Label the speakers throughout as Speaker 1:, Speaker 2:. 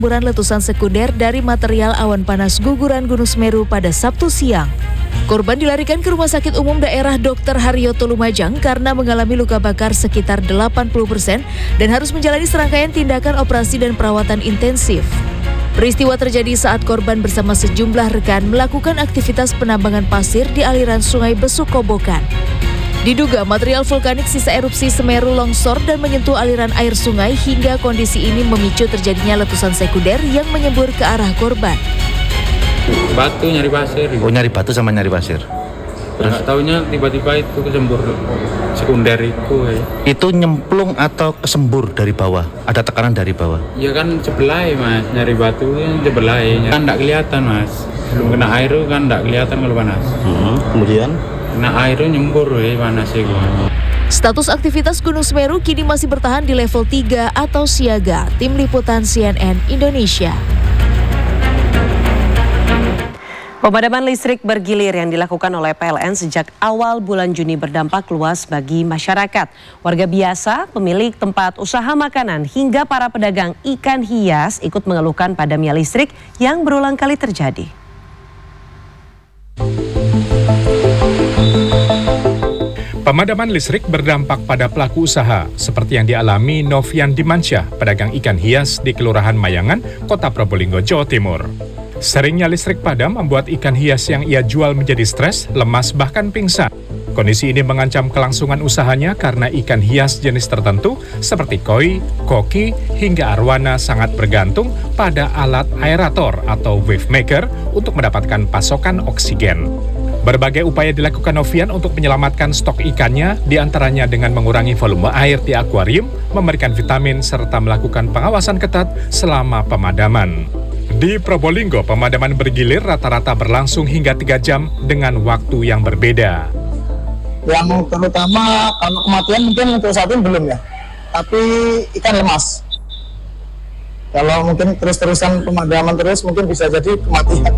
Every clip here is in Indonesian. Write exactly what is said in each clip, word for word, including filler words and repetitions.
Speaker 1: Semburan letusan sekunder dari material awan panas guguran Gunung Semeru pada Sabtu siang. Korban dilarikan ke Rumah Sakit Umum Daerah Dokter Haryoto Lumajang karena mengalami luka bakar sekitar delapan puluh persen dan harus menjalani serangkaian tindakan operasi dan perawatan intensif. Peristiwa terjadi saat korban bersama sejumlah rekan melakukan aktivitas penambangan pasir di aliran Sungai Besuk Kobokan. Diduga material vulkanik sisa erupsi Semeru longsor dan menyentuh aliran air sungai hingga kondisi ini memicu terjadinya letusan sekunder yang menyembur ke arah korban.
Speaker 2: Batu nyari pasir.
Speaker 3: Oh, nyari batu sama nyari pasir.
Speaker 2: Terus nggak taunya tiba-tiba itu kesembur sekunder itu. Ya.
Speaker 3: Itu nyemplung atau kesembur dari bawah? Ada tekanan dari bawah?
Speaker 2: Ya kan sebelah mas, nyari batu sebelah kan nggak kelihatan mas. Belum kena air kan nggak kelihatan kalau panas.
Speaker 3: Hmm, kemudian?
Speaker 2: Kena air nyembur ya panas ya.
Speaker 1: Status aktivitas Gunung Semeru kini masih bertahan di level tiga atau siaga. Tim Liputan C N N Indonesia.
Speaker 4: Pemadaman listrik bergilir yang dilakukan oleh P L N sejak awal bulan Juni berdampak luas bagi masyarakat. Warga biasa, pemilik tempat usaha makanan, hingga para pedagang ikan hias ikut mengeluhkan padamnya listrik yang berulang kali terjadi.
Speaker 5: Pemadaman listrik berdampak pada pelaku usaha, seperti yang dialami Novian Dimansyah, pedagang ikan hias di Kelurahan Mayangan, Kota Probolinggo, Jawa Timur. Seringnya listrik padam membuat ikan hias yang ia jual menjadi stres, lemas, bahkan pingsan. Kondisi ini mengancam kelangsungan usahanya karena ikan hias jenis tertentu seperti koi, koki, hingga arwana sangat bergantung pada alat aerator atau wave maker untuk mendapatkan pasokan oksigen. Berbagai upaya dilakukan Novian untuk menyelamatkan stok ikannya, diantaranya dengan mengurangi volume air di akuarium, memberikan vitamin, serta melakukan pengawasan ketat selama pemadaman. Di Probolinggo, pemadaman bergilir rata-rata berlangsung hingga tiga jam dengan waktu yang berbeda.
Speaker 6: Yang terutama kalau kematian mungkin untuk saat ini belum ya, tapi ikan lemas. Kalau mungkin terus-terusan pemadaman terus mungkin bisa jadi kematian.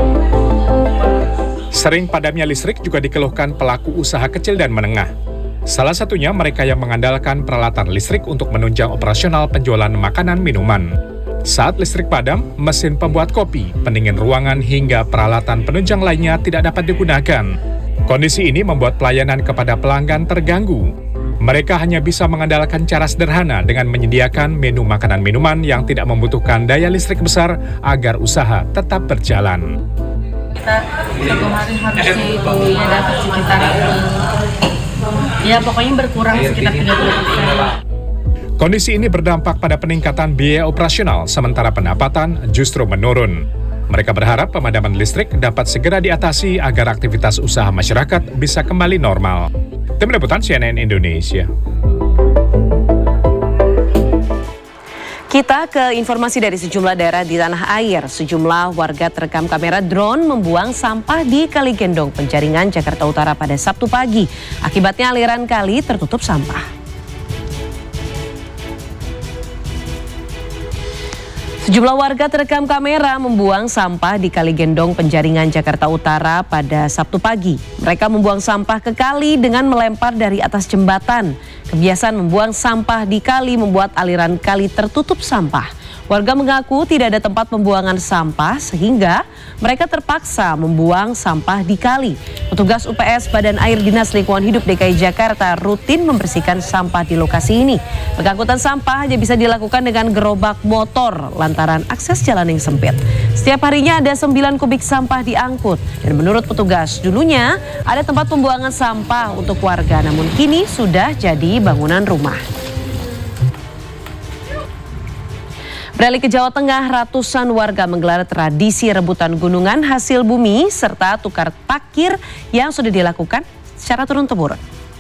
Speaker 5: Sering padamnya listrik juga dikeluhkan pelaku usaha kecil dan menengah. Salah satunya mereka yang mengandalkan peralatan listrik untuk menunjang operasional penjualan makanan minuman. Saat listrik padam, mesin pembuat kopi, pendingin ruangan hingga peralatan penunjang lainnya tidak dapat digunakan. Kondisi ini membuat pelayanan kepada pelanggan terganggu. Mereka hanya bisa mengandalkan cara sederhana dengan menyediakan menu makanan minuman yang tidak membutuhkan daya listrik besar agar usaha tetap berjalan.
Speaker 7: Kita satu hari harus dibuminya dapat sekitar ya pokoknya berkurang sekitar tiga puluh persen.
Speaker 5: Kondisi ini berdampak pada peningkatan biaya operasional sementara pendapatan justru menurun. Mereka berharap pemadaman listrik dapat segera diatasi agar aktivitas usaha masyarakat bisa kembali normal. Tim Liputan C N N Indonesia.
Speaker 4: Kita ke informasi dari sejumlah daerah di tanah air. Sejumlah warga terekam kamera drone membuang sampah di Kali Gendong, Penjaringan, Jakarta Utara pada Sabtu pagi. Akibatnya aliran kali tertutup sampah. Sejumlah warga terekam kamera membuang sampah di Kali Gendong, Penjaringan, Jakarta Utara pada Sabtu pagi. Mereka membuang sampah ke kali dengan melempar dari atas jembatan. Kebiasaan membuang sampah di kali membuat aliran kali tertutup sampah. Warga mengaku tidak ada tempat pembuangan sampah sehingga mereka terpaksa membuang sampah di kali. Petugas U P S Badan Air Dinas Lingkungan Hidup D K I Jakarta rutin membersihkan sampah di lokasi ini. Pengangkutan sampah hanya bisa dilakukan dengan gerobak motor lantaran akses jalan yang sempit. Setiap harinya ada sembilan kubik sampah diangkut dan menurut petugas dulunya ada tempat pembuangan sampah untuk warga namun kini sudah jadi bangunan rumah. Beralih ke Jawa Tengah, ratusan warga menggelar tradisi rebutan gunungan hasil bumi serta tukar takir yang sudah dilakukan secara turun-temurun.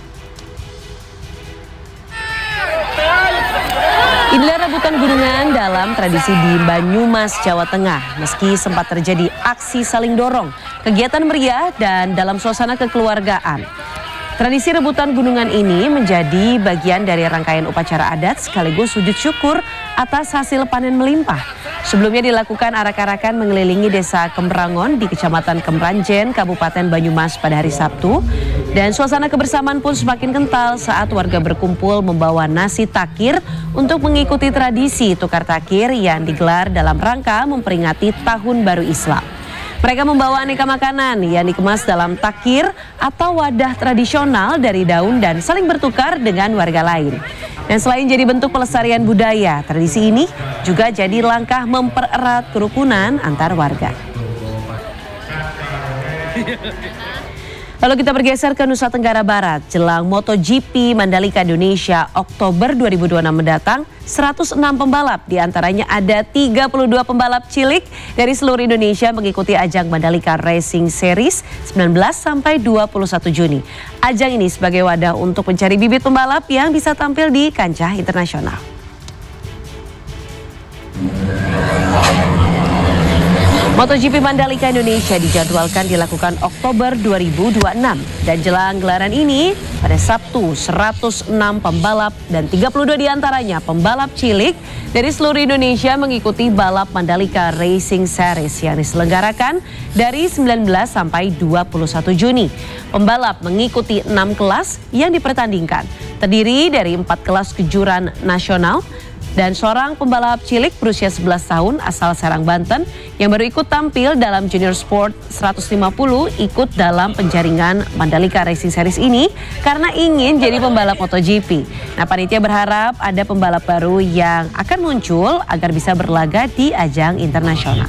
Speaker 4: Inilah rebutan gunungan dalam tradisi di Banyumas, Jawa Tengah. Meski sempat terjadi aksi saling dorong, kegiatan meriah dan dalam suasana kekeluargaan. Tradisi rebutan gunungan ini menjadi bagian dari rangkaian upacara adat sekaligus sujud syukur atas hasil panen melimpah. Sebelumnya dilakukan arak-arakan mengelilingi desa Kemrangon di Kecamatan Kemranjen, Kabupaten Banyumas pada hari Sabtu. Dan suasana kebersamaan pun semakin kental saat warga berkumpul membawa nasi takir untuk mengikuti tradisi tukar takir yang digelar dalam rangka memperingati Tahun Baru Islam. Mereka membawa aneka makanan yang dikemas dalam takir atau wadah tradisional dari daun dan saling bertukar dengan warga lain. Dan selain jadi bentuk pelestarian budaya, tradisi ini juga jadi langkah mempererat kerukunan antar warga. Lalu kita bergeser ke Nusa Tenggara Barat. Jelang MotoGP Mandalika Indonesia Oktober dua ribu dua puluh enam mendatang, seratus enam pembalap, diantaranya ada tiga puluh dua pembalap cilik dari seluruh Indonesia mengikuti ajang Mandalika Racing Series sembilan belas sampai dua puluh satu Juni. Ajang ini sebagai wadah untuk mencari bibit pembalap yang bisa tampil di kancah internasional. MotoGP Mandalika Indonesia dijadwalkan dilakukan Oktober dua ribu dua puluh enam dan jelang gelaran ini pada Sabtu seratus enam pembalap dan tiga puluh dua diantaranya pembalap cilik dari seluruh Indonesia mengikuti balap Mandalika Racing Series yang diselenggarakan dari sembilan belas sampai dua puluh satu Juni. Pembalap mengikuti enam kelas yang dipertandingkan, terdiri dari empat kelas kejuaraan nasional dan seorang pembalap cilik berusia sebelas tahun asal Serang, Banten yang baru ikut tampil dalam Junior Sport seratus lima puluh ikut dalam penjaringan Mandalika Racing Series ini karena ingin jadi pembalap MotoGP. Nah, panitia berharap ada pembalap baru yang akan muncul agar bisa berlaga di ajang internasional.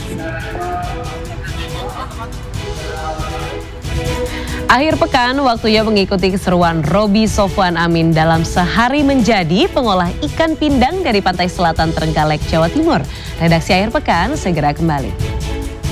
Speaker 4: Akhir pekan, waktunya mengikuti keseruan Roby Sofwan Amin dalam Sehari Menjadi pengolah ikan pindang dari pantai selatan Trenggalek, Jawa Timur. Redaksi Akhir Pekan segera kembali.